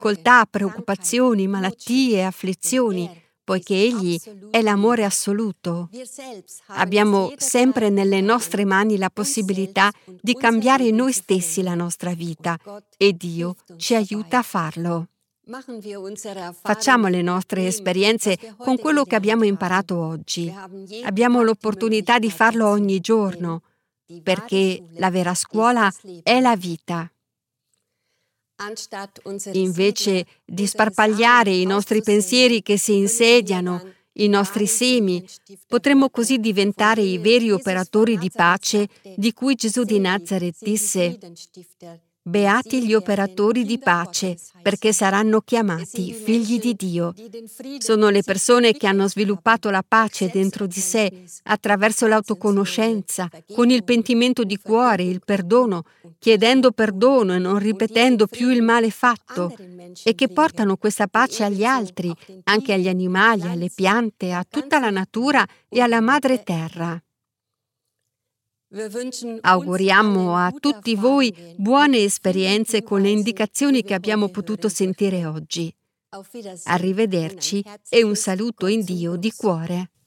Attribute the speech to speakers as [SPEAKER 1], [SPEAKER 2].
[SPEAKER 1] difficoltà, preoccupazioni, malattie, afflizioni, poiché Egli è l'amore assoluto. Abbiamo sempre nelle nostre mani la possibilità di cambiare noi stessi la nostra vita e Dio ci aiuta a farlo. Facciamo le nostre esperienze con quello che abbiamo imparato oggi. Abbiamo l'opportunità di farlo ogni giorno, perché la vera scuola è la vita. Invece di sparpagliare i nostri pensieri che si insediano, i nostri semi, potremmo così diventare i veri operatori di pace di cui Gesù di Nazaret disse: «Beati gli operatori di pace, perché saranno chiamati figli di Dio». Sono le persone che hanno sviluppato la pace dentro di sé attraverso l'autoconoscenza, con il pentimento di cuore, il perdono, chiedendo perdono e non ripetendo più il male fatto, e che portano questa pace agli altri, anche agli animali, alle piante, a tutta la natura e alla madre terra. Auguriamo a tutti voi buone esperienze con le indicazioni che abbiamo potuto sentire oggi. Arrivederci e un saluto in Dio di cuore.